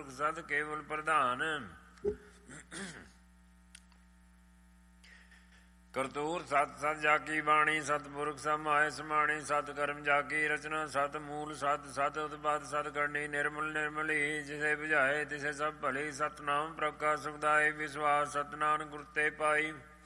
ਸਤਪੁਰਖ ਸਤ ਕੇਵਲ ਪ੍ਰਧਾਨ। ਕਰਤੂਰ ਸਤ ਸਤ ਜਾਕੀ ਬਾਣੀ ਸਤਪੁਰਖ ਸਮਾਏ ਸਮਾਣੀ। ਸਤ ਕਰਮ ਜਾਕੀ ਰਚਨਾ ਸਤ ਮੂਲ ਸਤ ਸਤ ਉਤਪਾਦ ਸਤ ਕਰਨੀ ਨਿਰਮਲ ਨਿਰਮਲੀ। ਜਿਸੇ ਬੁਝਾਏ ਤਿਸੇ ਸਭ ਭਲੀ। ਸਤਨਾਮ ਪ੍ਰਭ ਕਾ ਸੁਖਦਾਈ ਵਿਸ਼ਵਾਸ ਸਤਨਾਮ ਗੁਰ ਤੇ ਪਾਈ।